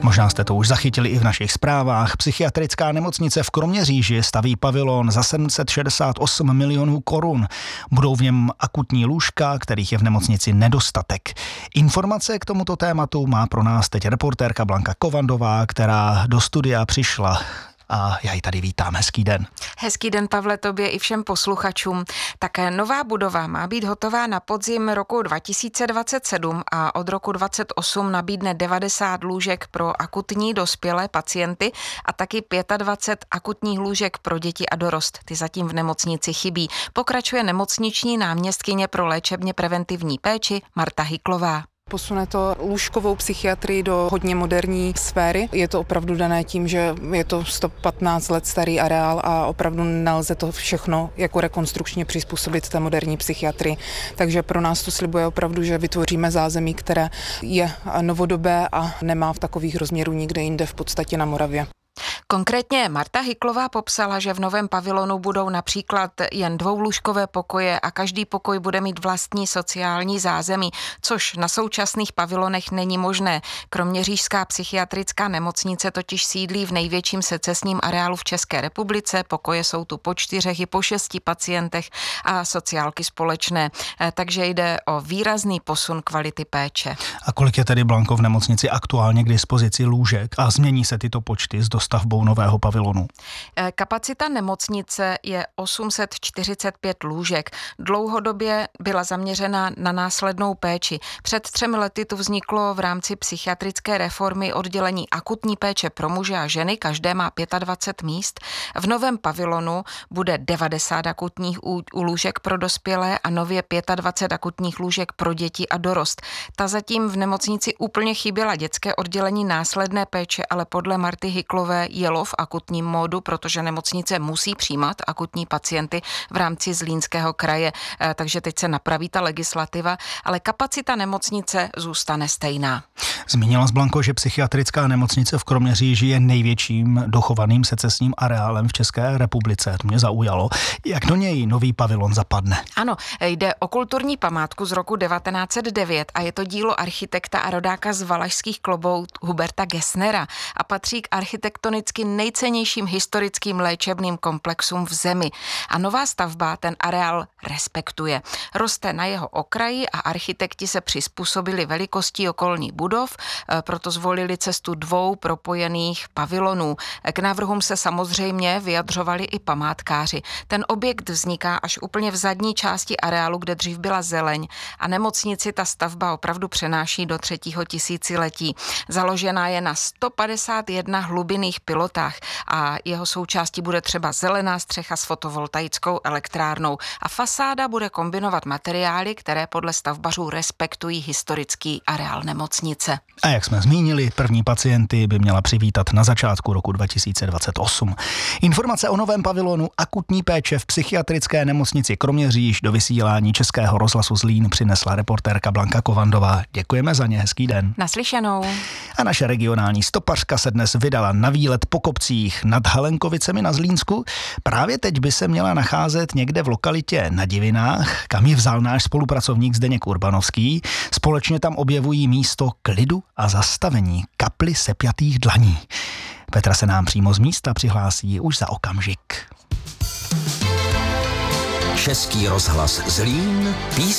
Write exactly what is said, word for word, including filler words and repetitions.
Možná jste to už zachytili i v našich zprávách. Psychiatrická nemocnice v Kroměříži staví pavilon za sedm set šedesát osm milionů korun. Budou v něm akutní lůžka, kterých je v nemocnici nedostatek. Informace k tomuto tématu má pro nás teď reportérka Blanka Kovandová, která do studia přišla. A já ji tady vítám. Hezký den. Hezký den, Pavle, tobě i všem posluchačům. Také nová budova má být hotová na podzim roku dva tisíce dvacet sedm a od roku dvacet osm nabídne devadesát lůžek pro akutní dospělé pacienty a taky dvacet pět akutních lůžek pro děti a dorost. Ty zatím v nemocnici chybí. Pokračuje nemocniční náměstkyně pro léčebně preventivní péči Marta Hyklová. Posune to lůžkovou psychiatrii do hodně moderní sféry. Je to opravdu dané tím, že je to sto patnáct let starý areál a opravdu nelze to všechno jako rekonstrukčně přizpůsobit té moderní psychiatrii. Takže pro nás to slibuje opravdu, že vytvoříme zázemí, které je novodobé a nemá v takových rozměrů nikde jinde v podstatě na Moravě. Konkrétně Marta Hyklová popsala, že v novém pavilonu budou například jen dvoulůžkové pokoje a každý pokoj bude mít vlastní sociální zázemí, což na současných pavilonech není možné. Kroměřížská psychiatrická nemocnice totiž sídlí v největším secesním areálu v České republice, pokoje jsou tu po čtyřech i po šesti pacientech a sociálky společné, takže jde o výrazný posun kvality péče. A kolik je tedy, Blanko, v nemocnici aktuálně k dispozici lůžek a změní se tyto počty s dostavbou nového pavilonu? Kapacita nemocnice je osm set čtyřicet pět lůžek. Dlouhodobě byla zaměřena na následnou péči. Před třemi lety tu vzniklo v rámci psychiatrické reformy oddělení akutní péče pro muže a ženy, každé má dvacet pět míst. V novém pavilonu bude devadesát akutních lůžek pro dospělé a nově dvacet pět akutních lůžek pro děti a dorost. Ta zatím v nemocnici úplně chyběla, dětské oddělení následné péče, ale podle Marty Hyklové jelo v akutním módu, protože nemocnice musí přijímat akutní pacienty v rámci Zlínského kraje, takže teď se napraví ta legislativa, ale kapacita nemocnice zůstane stejná. Zmínila jsi, Blanko, že psychiatrická nemocnice v Kroměříži je největším dochovaným secesním areálem v České republice. To mě zaujalo. Jak do něj nový pavilon zapadne? Ano, jde o kulturní památku z roku devatenáct set devět a je to dílo architekta a rodáka z Valašských Klobout Huberta Gessnera a patří k architektonicky nejcennějším historickým léčebným komplexům v zemi. A nová stavba ten areál respektuje. Roste na jeho okraji a architekti se přizpůsobili velikostí okolních budov, proto zvolili cestu dvou propojených pavilonů. K návrhům se samozřejmě vyjadřovali i památkáři. Ten objekt vzniká až úplně v zadní části areálu, kde dřív byla zeleň a nemocnici ta stavba opravdu přenáší do třetího tisíciletí. Založená je na sto padesát jedna hlubinných pilotách a jeho součástí bude třeba zelená střecha s fotovoltaickou elektrárnou a fasáda bude kombinovat materiály, které podle stavbařů respektují historický areál nemocnice. A jak jsme zmínili, první pacienty by měla přivítat na začátku roku dva tisíce dvacet osm. Informace o novém pavilonu akutní péče v psychiatrické nemocnici Kroměříž do vysílání Českého rozhlasu Zlín přinesla reportérka Blanka Kovandová. Děkujeme za ně, hezký den. Naslyšenou. A naše regionální stopařka se dnes vydala na výlet po kopcích nad Halenkovicemi na Zlínsku. Právě teď by se měla nacházet někde v lokalitě na Divinách, kam ji vzal náš spolupracovník Zdeněk Urbanovský. Společně tam objevují místo klidu a zastavení, kapli sepjatých dlaní. Petra se nám přímo z místa přihlásí už za okamžik. Český rozhlas Zlín,